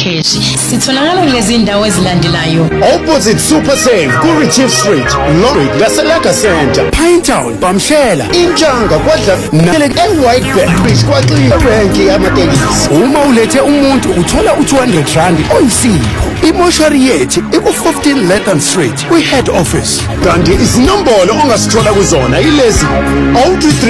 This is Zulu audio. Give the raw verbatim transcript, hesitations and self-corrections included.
Mkhishi. Sitholakala kulezi ndawo ezilandelayo: opposite Super Save ku-Retief Street, Longridge ngaseLaga Center, Pinetown Bamshela, Intshanga kwadla e-White Bear Beach kwaxile renki yamatekisi. uma ulethe umuntu uthola u two hundred rand oyisipho. Imoshari yethu iku-fifteen Lethan Street kwi-head office. Kanti izinombolo ongasithola kuzona yilezi: oh two three